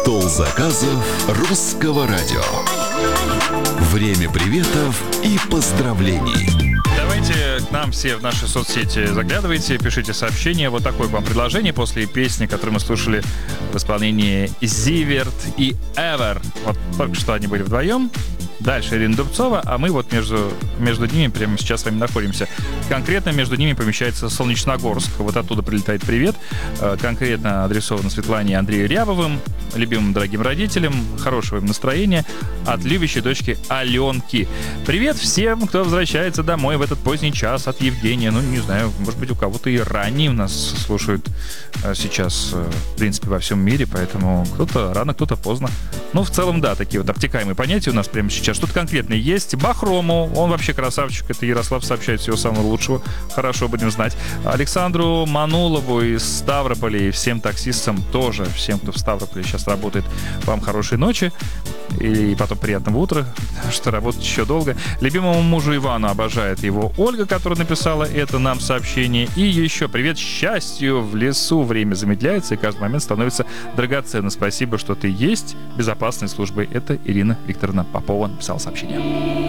Стол заказов русского радио. Время приветов и поздравлений. Давайте к нам все в наши соцсети заглядывайте, пишите сообщения. Вот такое к вам предложение после песни, которую мы слушали в исполнении Зиверт и Эвер. Вот только что они были вдвоем. Дальше Ирина Дубцова, а мы вот между ними прямо сейчас с вами находимся. Конкретно между ними помещается Солнечногорск. Вот оттуда прилетает привет. Конкретно адресовано Светлане и Андрею Рябовым, любимым дорогим родителям, хорошего им настроения от любящей дочки Аленки. Привет всем, кто возвращается домой в этот поздний час от Евгения. Ну, не знаю, может быть, у кого-то и ранний у нас слушают сейчас, в принципе, во всем мире, поэтому кто-то рано, кто-то поздно. Ну, в целом, да, такие вот обтекаемые понятия у нас прямо сейчас. Что-то конкретное есть. Бахрому, он вообще красавчик, это Ярослав сообщает всего самого лучшего. Хорошо, будем знать. Александру Манулову из Ставрополя и всем таксистам тоже, всем, кто в Ставрополе сейчас работает, вам хорошей ночи и потом приятного утра, что работать еще долго. Любимому мужу Ивану обожает его Ольга, которая написала это нам сообщение. И еще привет счастью в лесу. Время замедляется, и каждый момент становится драгоценным. Спасибо, что ты есть. Безопасной службы. Это Ирина Викторовна Попова написала сообщение.